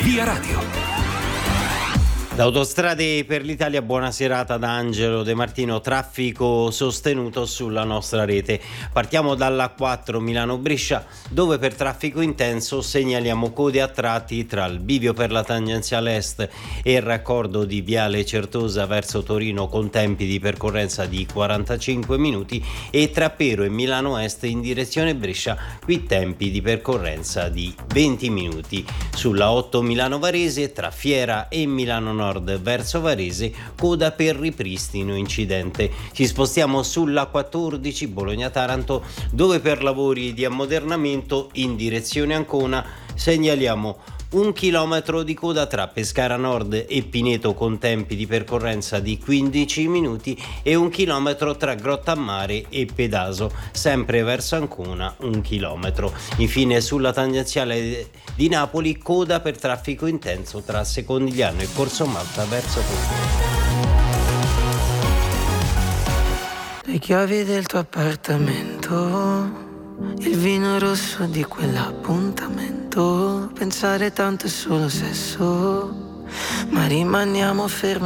Via Radio. Da Autostrade per l'Italia, buona serata da Angelo De Martino. Traffico sostenuto sulla nostra rete. Partiamo dalla 4 Milano-Brescia, dove per traffico intenso segnaliamo code a tratti tra il bivio per la tangenziale est e il raccordo di Viale Certosa verso Torino con tempi di percorrenza di 45 minuti e tra Pero e Milano Est in direzione Brescia, qui tempi di percorrenza di 20 minuti. Sulla 8 Milano-Varese tra Fiera e Milano Nord verso Varese, coda per ripristino incidente. Ci spostiamo sulla 14 Bologna-Taranto, dove per lavori di ammodernamento in direzione Ancona segnaliamo 1 chilometro di coda tra Pescara Nord e Pineto con tempi di percorrenza di 15 minuti e 1 chilometro tra Grottammare e Pedaso, sempre verso Ancona 1 chilometro. Infine sulla tangenziale di Napoli, coda per traffico intenso tra Secondigliano e Corso Malta verso Cortona. Le chiavi del tuo appartamento, il vino rosso di quell'appuntamento, pensare tanto è solo sesso, ma rimaniamo fermi